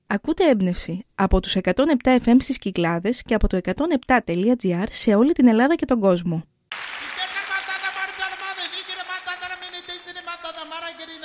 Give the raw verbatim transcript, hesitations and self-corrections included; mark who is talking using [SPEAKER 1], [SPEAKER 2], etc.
[SPEAKER 1] Ακούτε έμπνευση από τους εκατόν επτά εφ εμ στις Κυκλάδες και από το εκατόν επτά τελεία τζι άρ σε όλη την Ελλάδα και τον κόσμο.